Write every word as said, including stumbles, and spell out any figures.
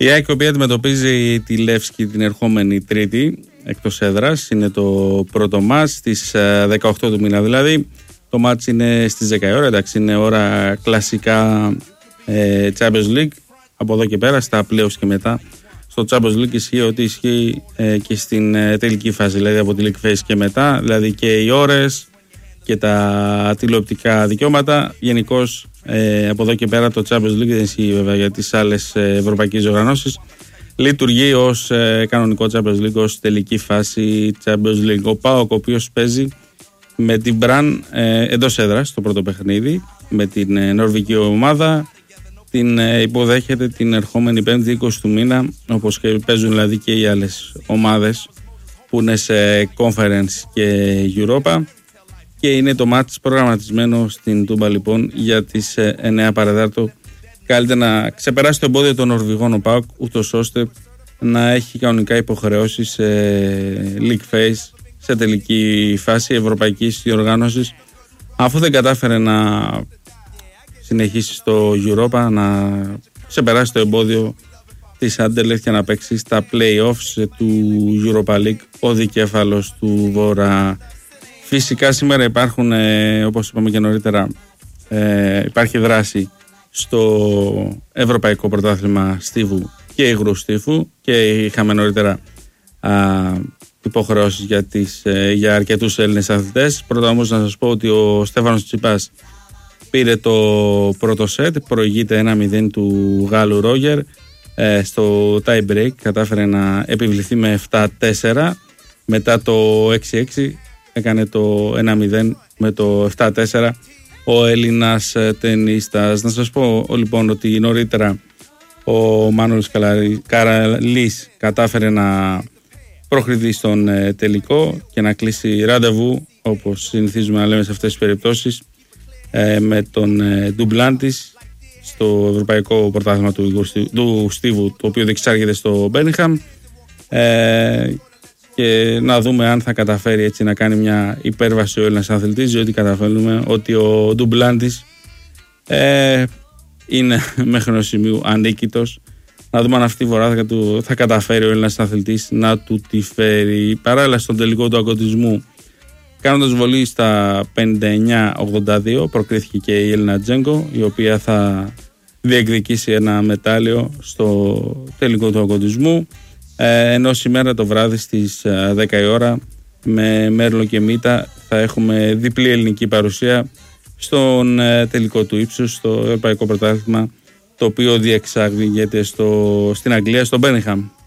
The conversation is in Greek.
Η ΑΕΚ, η οποία αντιμετωπίζει τη Λεύσκη την ερχόμενη Τρίτη εκτός έδρας, είναι το πρώτο μάτς στις δεκαοκτώ του μήνα δηλαδή. Το μάτς είναι στις δέκα η ώρα, εντάξει, είναι ώρα κλασικά ε, Champions League. Από εδώ και πέρα, στα playoffs και μετά, στο Champions League ισχύει ότι ισχύει ε, και στην ε, τελική φάση, δηλαδή από τη League Phase και μετά, δηλαδή και οι ώρες και τα τηλεοπτικά δικαιώματα. Γενικώς ε, από εδώ και πέρα το Champions League δεν ισχύει βέβαια για τις άλλες ε, ευρωπαϊκές οργανώσεις. Λειτουργεί ως ε, κανονικό Champions League, ως τελική φάση Champions League. Ο ΠΑΟΚ, ο οποίος παίζει με την Μπραν ε, εντός έδρας στο πρώτο παιχνίδι, με την ε, νορβηγική ομάδα. Την ε, υποδέχεται την ερχόμενη πέμπτη είκοσι του μήνα, όπως και παίζουν δηλαδή και οι άλλες ομάδες που είναι σε Conference και Europa. Και είναι το μάτς προγραμματισμένο στην Τούμπα λοιπόν για τις ε, εννιά παραδάρτο. Καλύτερα να ξεπεράσει το εμπόδιο των Νορβηγών ο ΠΑΟΚ, ούτως ώστε να έχει κανονικά υποχρεώσεις σε League Phase, σε τελική φάση ευρωπαϊκής διοργάνωσης, αφού δεν κατάφερε να συνεχίσει στο Europa, να ξεπεράσει το εμπόδιο της Anderlecht και να παίξει στα play-offs του Europa League ο δικέφαλος του Βορρά. Φυσικά σήμερα υπάρχουν, ε, όπως είπαμε και νωρίτερα, ε, υπάρχει δράση στο Ευρωπαϊκό Πρωτάθλημα Στίβου και υγρού στίφου και είχαμε νωρίτερα α, υποχρεώσεις για, τις, ε, για αρκετούς Έλληνες αθλητές. Πρώτα όμως να σας πω ότι ο Στέφανος Τσιπάς πήρε το πρώτο σετ, προηγείται ένα μηδέν του Γάλλου Ρόγερ. Ε, στο tie break κατάφερε να επιβληθεί με επτά τέσσερα, μετά το έξι έξι έκανε το ένα μηδέν με το επτά τέσσερα ο Έλληνας τενίστας. Να σας πω λοιπόν ότι νωρίτερα ο Μάνολης Καραλής κατάφερε να προχωρήσει στον τελικό και να κλείσει ραντεβού, όπως συνηθίζουμε να λέμε σε αυτές τις περιπτώσεις, με τον Ντουμπλάντης στο Ευρωπαϊκό Πρωτάθλημα του, του Στίβου, το οποίο διεξάγεται στο Μπέρμιγχαμ, ε, και να δούμε αν θα καταφέρει έτσι να κάνει μια υπέρβαση ο Έλληνας αθλητής, διότι καταφέρνουμε ότι ο Ντουμπλάντης ε, είναι μέχρι ενός σημείου ανίκητος. Να δούμε αν αυτή τη φορά θα, του, θα καταφέρει ο Έλληνας αθλητής να του τη φέρει. Παράλληλα στον τελικό του αγωνισμού, κάνοντας βολή στα πενήντα εννιά ογδόντα δύο, προκρίθηκε και η Έλληνα Τζέγκο, η οποία θα διεκδικήσει ένα μετάλλιο στο τελικό του αγωνισμού. Ε, ενώ σήμερα το βράδυ στις δέκα η ώρα, με Μέρλο και Μίτα, θα έχουμε διπλή ελληνική παρουσία στον ε, τελικό του ύψους στο Ευρωπαϊκό Πρωτάθλημα, το οποίο διεξάγεται στο, στην Αγγλία, στο Μπέρμιγχαμ.